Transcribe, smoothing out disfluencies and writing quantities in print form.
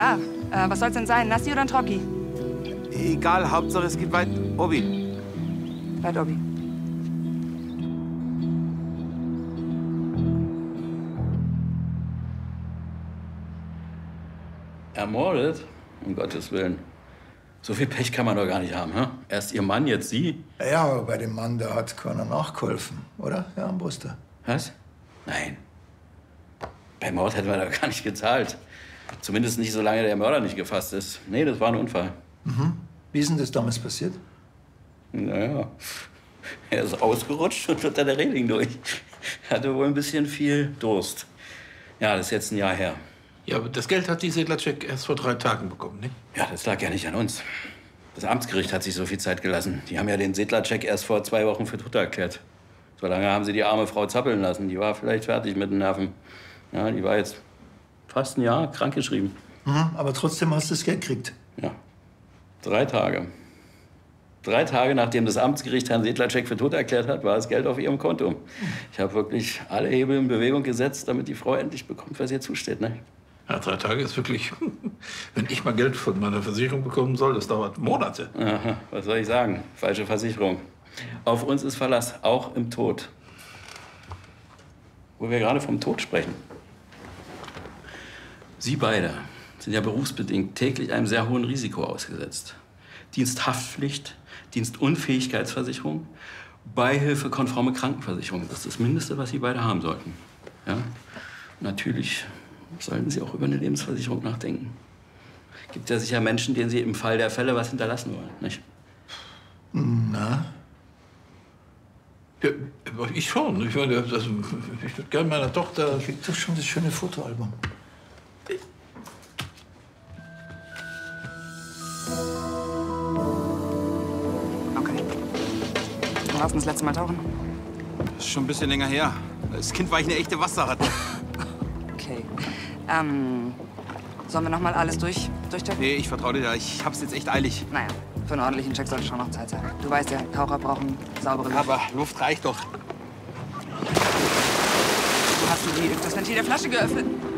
Was soll's denn sein? Nassi oder ein Trocki? Egal, Hauptsache es geht weit Obi. Weit Obi. Ermordet? Um Gottes Willen. So viel Pech kann man doch gar nicht haben, hä? Erst Ihr Mann, jetzt Sie? Ja, aber bei dem Mann, da hat keiner nachgeholfen, oder, Herr Armbruster? Was? Nein. Bei Mord hätten wir da gar nicht gezahlt. Zumindest nicht, solange der Mörder nicht gefasst ist. Nee, das war ein Unfall. Mhm. Wie ist denn das damals passiert? Naja, er ist ausgerutscht und unter der Reling durch. Hatte wohl ein bisschen viel Durst. Ja, das ist jetzt ein Jahr her. Ja, aber das Geld hat die Sedlacek erst vor 3 Tagen bekommen, nicht? Ja, das lag ja nicht an uns. Das Amtsgericht hat sich so viel Zeit gelassen. Die haben ja den Sedlacek erst vor 2 Wochen für tot erklärt. So lange haben sie die arme Frau zappeln lassen. Die war vielleicht fertig mit den Nerven. Ja, die war jetzt fast ein Jahr krankgeschrieben. Mhm, aber trotzdem hast du das Geld gekriegt. Ja, 3 Tage. 3 Tage, nachdem das Amtsgericht Herrn Sedlacek für tot erklärt hat, war das Geld auf ihrem Konto. Ich habe wirklich alle Hebel in Bewegung gesetzt, damit die Frau endlich bekommt, was ihr zusteht. Ne? Ja, 3 Tage ist wirklich... Wenn ich mal Geld von meiner Versicherung bekommen soll, das dauert Monate. Aha, was soll ich sagen? Falsche Versicherung. Auf uns ist Verlass, auch im Tod. Wo wir gerade vom Tod sprechen. Sie beide sind ja berufsbedingt täglich einem sehr hohen Risiko ausgesetzt. Diensthaftpflicht, Dienstunfähigkeitsversicherung, beihilfekonforme Krankenversicherung. Das ist das Mindeste, was Sie beide haben sollten. Ja? Natürlich sollten Sie auch über eine Lebensversicherung nachdenken. Gibt ja sicher Menschen, denen Sie im Fall der Fälle was hinterlassen wollen, nicht? Na? Ja, ich schon. Ich meine, ich würde gerne meiner Tochter... Ich krieg doch schon das schöne Fotoalbum. Okay. Wann warst du das letzte Mal tauchen? Das ist schon ein bisschen länger her. Das Kind war ich eine echte Wasserratte. Okay. Sollen wir noch mal alles durchchecken? Nee, ich vertraue dir da. Ich hab's jetzt echt eilig. Naja, für einen ordentlichen Check sollte schon noch Zeit sein. Du weißt ja, Taucher brauchen saubere Luft. Aber Luft reicht doch. Hast du das Ventil der Flasche geöffnet?